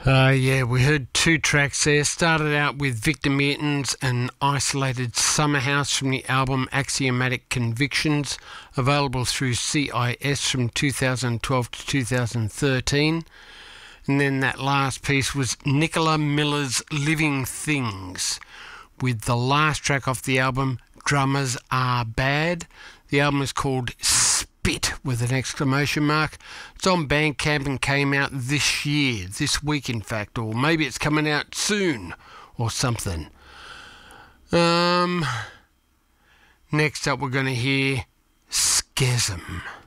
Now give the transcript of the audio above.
Yeah, we heard two tracks there. Started out with Victor Mertens and Isolated Summer House from the album Axiomatic Convictions, available through CIS from 2012 to 2013. And then that last piece was Nicola Miller's Living Things, with the last track off the album, Drummers Are Bad. The album is called Spit with an exclamation mark. It's on Bandcamp and came out this year, this week in fact, or maybe it's coming out soon or something. Next up we're going to hear Schism.